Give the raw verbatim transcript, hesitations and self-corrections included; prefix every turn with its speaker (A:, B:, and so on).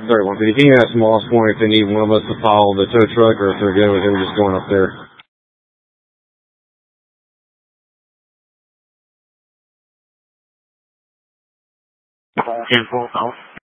A: Sorry, one fifty. Can you ask Moss Point if they need one of us to follow the tow truck or if they're good with him just going up there?
B: ten four south.